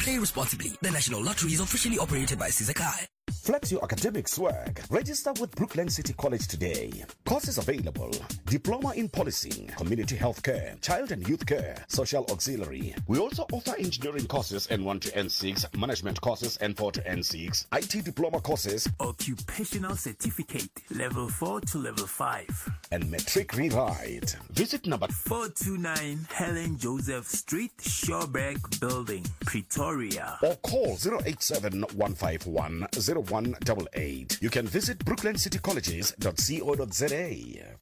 Play responsibly. The National Lottery is officially operated by Sizakai. Flex your academic swag. Register with Brookland City College today. Courses available: Diploma in Policing, Community Healthcare, Child and Youth Care, Social Auxiliary. We also offer engineering courses N1 to N6, management courses N4 to N6, IT diploma courses, occupational certificate level 4 to level 5, and matric rewrite. Visit number 429 Helen Joseph Street, Shawberg Building, Pretoria, or call 087-151-0188. You can visit brooklandcitycolleges.co.za.